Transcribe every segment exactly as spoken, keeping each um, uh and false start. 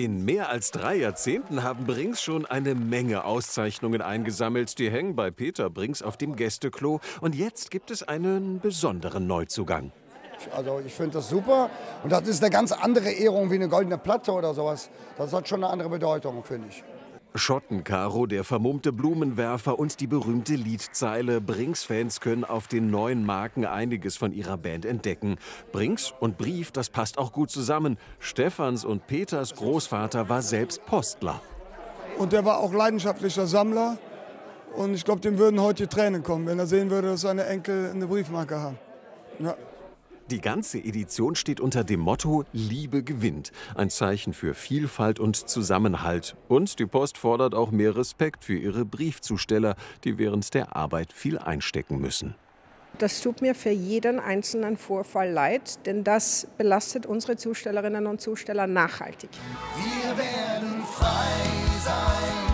In mehr als drei Jahrzehnten haben Brinks schon eine Menge Auszeichnungen eingesammelt. Die hängen bei Peter Brinks auf dem Gästeklo. Und jetzt gibt es einen besonderen Neuzugang. Also ich finde das super. Und das ist eine ganz andere Ehrung wie eine goldene Platte oder sowas. Das hat schon eine andere Bedeutung, finde ich. Schottenkaro, der vermummte Blumenwerfer und die berühmte Liedzeile. Brinks-Fans können auf den neuen Marken einiges von ihrer Band entdecken. Brinks und Brief, das passt auch gut zusammen. Stefans und Peters Großvater war selbst Postler. Und der war auch leidenschaftlicher Sammler. Und ich glaube, dem würden heute die Tränen kommen, wenn er sehen würde, dass seine Enkel eine Briefmarke haben. Ja. Die ganze Edition steht unter dem Motto Liebe gewinnt. Ein Zeichen für Vielfalt und Zusammenhalt. Und die Post fordert auch mehr Respekt für ihre Briefzusteller, die während der Arbeit viel einstecken müssen. Das tut mir für jeden einzelnen Vorfall leid, denn das belastet unsere Zustellerinnen und Zusteller nachhaltig. Wir werden frei sein.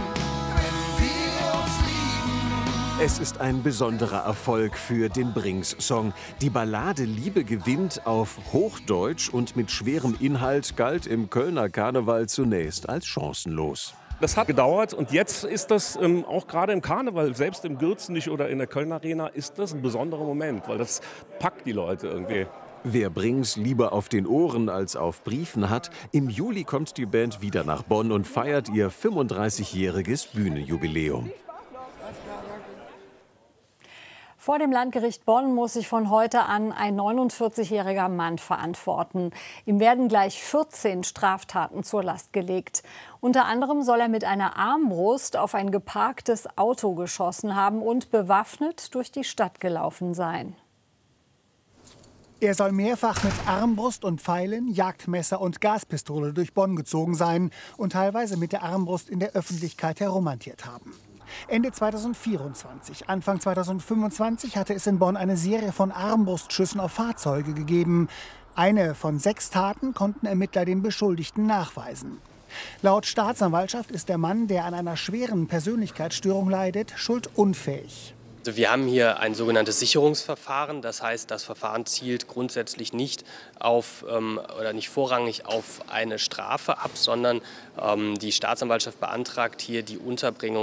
Es ist ein besonderer Erfolg für den Brinks-Song. Die Ballade Liebe gewinnt auf Hochdeutsch und mit schwerem Inhalt galt im Kölner Karneval zunächst als chancenlos. Das hat gedauert und jetzt ist das ähm, auch gerade im Karneval, selbst im Gürzenich oder in der Köln Arena, ist das ein besonderer Moment, weil das packt die Leute irgendwie. Wer Brinks lieber auf den Ohren als auf Briefen hat, im Juli kommt die Band wieder nach Bonn und feiert ihr fünfunddreißigjähriges Bühnenjubiläum. Vor dem Landgericht Bonn muss sich von heute an ein neunundvierzigjähriger Mann verantworten. Ihm werden gleich vierzehn Straftaten zur Last gelegt. Unter anderem soll er mit einer Armbrust auf ein geparktes Auto geschossen haben und bewaffnet durch die Stadt gelaufen sein. Er soll mehrfach mit Armbrust und Pfeilen, Jagdmesser und Gaspistole durch Bonn gezogen sein und teilweise mit der Armbrust in der Öffentlichkeit herumhantiert haben. Ende zweitausendvierundzwanzig, Anfang zweitausendfünfundzwanzig hatte es in Bonn eine Serie von Armbrustschüssen auf Fahrzeuge gegeben. Eine von sechs Taten konnten Ermittler den Beschuldigten nachweisen. Laut Staatsanwaltschaft ist der Mann, der an einer schweren Persönlichkeitsstörung leidet, schuldunfähig. Also wir haben hier ein sogenanntes Sicherungsverfahren. Das heißt, das Verfahren zielt grundsätzlich nicht auf ähm, oder nicht vorrangig auf eine Strafe ab, sondern ähm, die Staatsanwaltschaft beantragt hier die Unterbringung